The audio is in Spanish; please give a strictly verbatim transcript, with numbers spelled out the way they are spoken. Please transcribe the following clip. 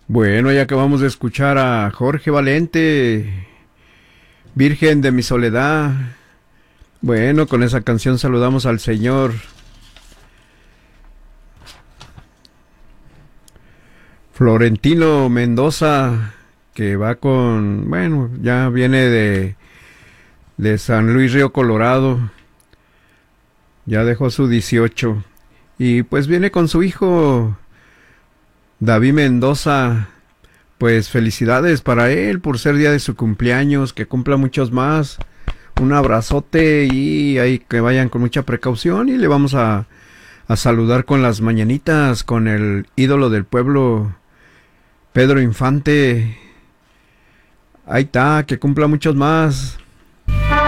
Bueno, ya acabamos de escuchar a Jorge Valente, Virgen de mi Soledad. Bueno, con esa canción saludamos al Señor. Florentino Mendoza, que va con, bueno, ya viene de, de San Luis Río Colorado, ya dejó su dieciocho, y pues viene con su hijo David Mendoza. Pues felicidades para él por ser día de su cumpleaños, que cumpla muchos más. Un abrazote y ahí que vayan con mucha precaución y le vamos a, a saludar con las mañanitas con el ídolo del pueblo, Pedro Infante. Ahí está, que cumpla muchos más.